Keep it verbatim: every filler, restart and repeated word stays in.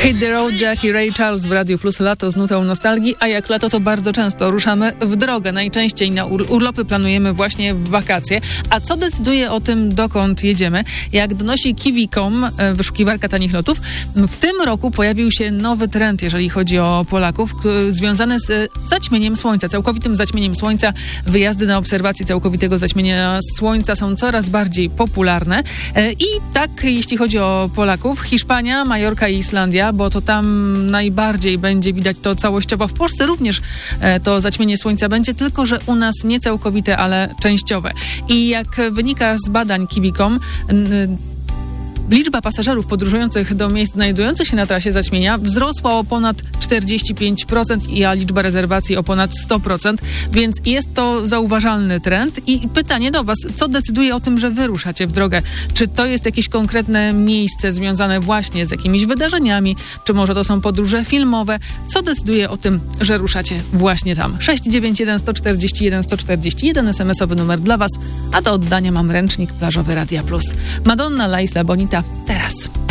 Hit the Road, Jackie Ray Charles w Radiu Plus. Lato z nutą nostalgii, a jak lato to bardzo często ruszamy w drogę. Najczęściej na ur- urlopy planujemy właśnie w wakacje. A co decyduje o tym, dokąd jedziemy? Jak donosi Kiwi kropka com, wyszukiwarka tanich lotów, w tym roku pojawił się nowy trend, jeżeli chodzi o Polaków, k- związany z zaćmieniem słońca, całkowitym zaćmieniem słońca. Wyjazdy na obserwację całkowitego zaćmienia słońca są coraz bardziej popularne. E, I tak, jeśli chodzi o Polaków, Hiszpania, Majorka i Islandia, bo to tam najbardziej będzie widać to całościowo. W Polsce również e, to zaćmienie słońca będzie, tylko że u nas nie całkowite, ale częściowe. I jak wynika z badań Kiwi kropka com, n- liczba pasażerów podróżujących do miejsc znajdujących się na trasie zaćmienia wzrosła o ponad czterdzieści pięć procent, a liczba rezerwacji o ponad sto procent, więc jest to zauważalny trend. I pytanie do Was, co decyduje o tym, że wy ruszacie w drogę? Czy to jest jakieś konkretne miejsce związane właśnie z jakimiś wydarzeniami, czy może to są podróże filmowe? Co decyduje o tym, że ruszacie właśnie tam? sześć dziewięć jeden sto czterdzieści jeden sto czterdzieści jeden, es em esowy numer dla Was, a do oddania mam ręcznik plażowy Radia Plus. Madonna, La Isla Bonita, teraz.